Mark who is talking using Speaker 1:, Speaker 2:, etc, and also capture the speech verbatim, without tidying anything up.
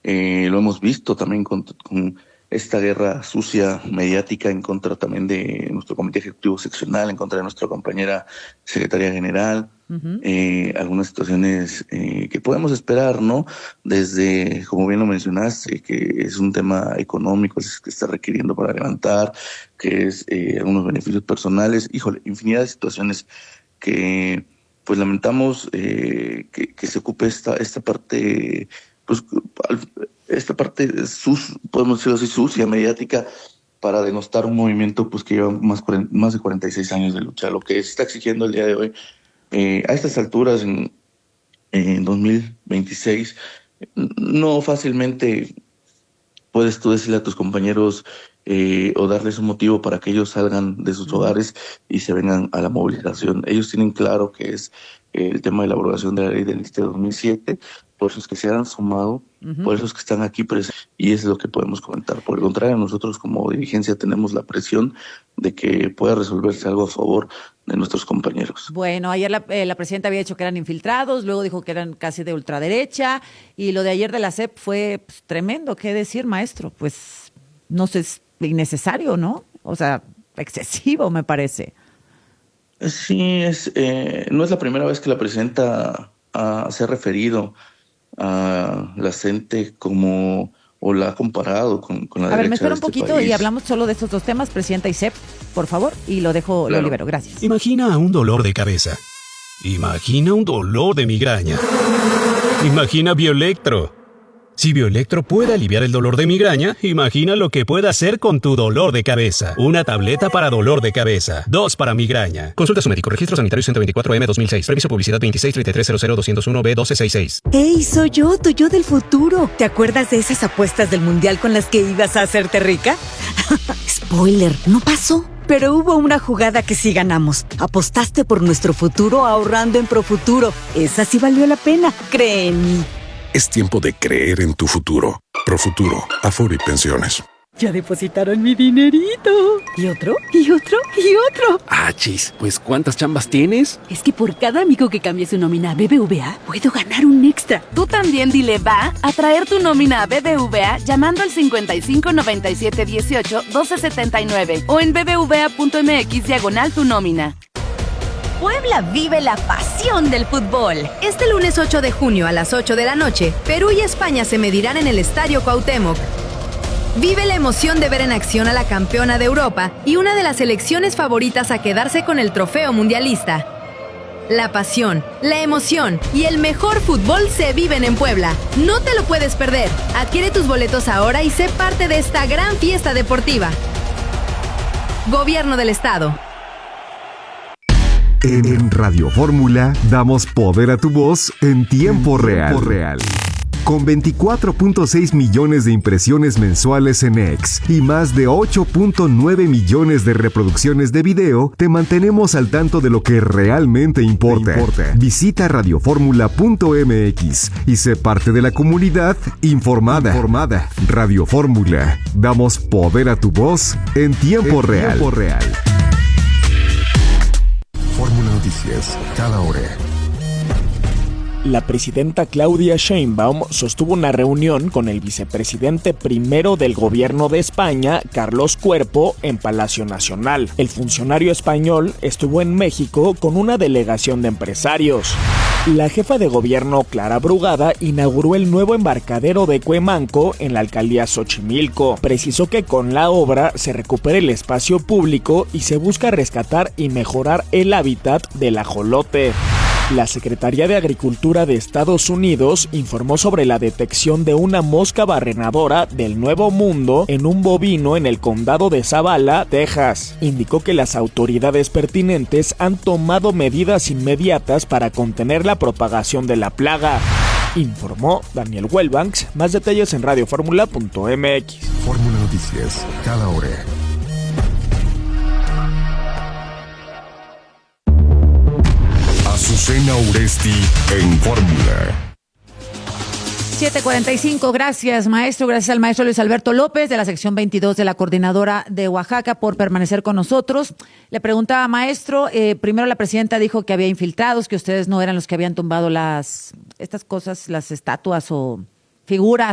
Speaker 1: Eh, lo hemos visto también con, con esta guerra sucia mediática en contra también de nuestro comité ejecutivo seccional, en contra de nuestra compañera secretaria general. Uh-huh. Eh, algunas situaciones eh, que podemos esperar, ¿no? Desde, como bien lo mencionaste, que es un tema económico es que está requiriendo para levantar, que es eh, algunos beneficios personales, híjole, infinidad de situaciones que pues lamentamos eh, que, que se ocupe esta, esta parte, pues esta parte sus, podemos decirlo así, sucia, mediática, para denostar un movimiento pues que lleva más, más de cuarenta y seis años de lucha. Lo que se está exigiendo el día de hoy, eh, a estas alturas, en, en dos mil veintiséis, no fácilmente puedes tú decirle a tus compañeros eh, o darles un motivo para que ellos salgan de sus hogares y se vengan a la movilización. Ellos tienen claro que es eh, el tema de la abrogación de la ley del ISSSTE de dos mil siete, por esos que se han sumado, uh-huh. por esos que están aquí presentes, y eso es lo que podemos comentar. Por el contrario, nosotros como dirigencia tenemos la presión de que pueda resolverse algo a favor de nuestros compañeros.
Speaker 2: Bueno, ayer la, eh, la presidenta había dicho que eran infiltrados, luego dijo que eran casi de ultraderecha, y lo de ayer de la C E P fue pues, tremendo. ¿Qué decir, maestro? Pues no sé, es innecesario, ¿no? O sea, excesivo, me parece.
Speaker 1: Sí, es eh, no es la primera vez que la presidenta uh, se ha referido a la gente como, o la ha comparado con, con la
Speaker 2: a
Speaker 1: derecha.
Speaker 2: A ver, me espera un
Speaker 1: este
Speaker 2: poquito
Speaker 1: país.
Speaker 2: Y hablamos solo de estos dos temas, presidenta y C E P, por favor, y lo dejo, claro. Lo libero, gracias.
Speaker 3: Imagina un dolor de cabeza. Imagina un dolor de migraña. Imagina Bioelectro. Si Bioelectro puede aliviar el dolor de migraña, imagina lo que puede hacer con tu dolor de cabeza. Una tableta para dolor de cabeza, dos para migraña. Consulta a su médico. Registro sanitario ciento veinticuatro M dos mil seis. Previso publicidad veintiséis treinta y tres cero cero doscientos uno B doce sesenta y seis.
Speaker 4: ¡Hey, soy yo, tu yo del futuro! ¿Te acuerdas de esas apuestas del mundial con las que ibas a hacerte rica? Spoiler, no pasó. Pero hubo una jugada que sí ganamos. Apostaste por nuestro futuro ahorrando en Profuturo. Esa sí valió la pena, cree en mí.
Speaker 5: Es tiempo de creer en tu futuro. Profuturo, Afore y Pensiones.
Speaker 4: Ya depositaron mi dinerito. ¿Y otro? ¿Y otro? ¿Y otro?
Speaker 6: Ah, chis, pues ¿cuántas chambas tienes?
Speaker 7: Es que por cada amigo que cambie su nómina a B B V A, puedo ganar un extra.
Speaker 8: Tú también dile va a traer tu nómina a B B V A llamando al cincuenta y cinco noventa y siete dieciocho doce setenta y nueve o en bbva.mx diagonal tu nómina.
Speaker 9: Puebla vive la pasión del fútbol. Este lunes ocho de junio a las ocho de la noche, Perú y España se medirán en el Estadio Cuauhtémoc. Vive la emoción de ver en acción a la campeona de Europa y una de las selecciones favoritas a quedarse con el trofeo mundialista. La pasión, la emoción y el mejor fútbol se viven en Puebla. No te lo puedes perder. Adquiere tus boletos ahora y sé parte de esta gran fiesta deportiva. Gobierno del Estado.
Speaker 10: En Radio Fórmula damos poder a tu voz en tiempo real. real. Con veinticuatro punto seis millones de impresiones mensuales en X y más de ocho punto nueve millones de reproducciones de video, te mantenemos al tanto de lo que realmente importa. importa. Visita radio fórmula punto m x y sé parte de la comunidad informada. informada. Radio Fórmula. Damos poder a tu voz en tiempo en real. Tiempo real.
Speaker 5: Fórmula Noticias, cada hora.
Speaker 11: La presidenta Claudia Sheinbaum sostuvo una reunión con el vicepresidente primero del gobierno de España, Carlos Cuerpo, en Palacio Nacional. El funcionario español estuvo en México con una delegación de empresarios. La jefa de gobierno, Clara Brugada, inauguró el nuevo embarcadero de Cuemanco en la alcaldía Xochimilco. Precisó que con la obra se recupera el espacio público y se busca rescatar y mejorar el hábitat del ajolote. La Secretaría de Agricultura de Estados Unidos informó sobre la detección de una mosca barrenadora del Nuevo Mundo en un bovino en el condado de Zavala, Texas. Indicó que las autoridades pertinentes han tomado medidas inmediatas para contener la propagación de la plaga. Informó Daniel Wellbanks. Más detalles en radio fórmula punto m x.
Speaker 5: Fórmula Noticias, cada hora. Azucena Uresti en Fórmula.
Speaker 2: siete cuarenta y cinco, gracias maestro, gracias al maestro Luis Alberto López de la sección veintidós de la Coordinadora de Oaxaca por permanecer con nosotros. Le preguntaba, maestro, eh, primero la presidenta dijo que había infiltrados, que ustedes no eran los que habían tumbado las estas cosas, las estatuas o figuras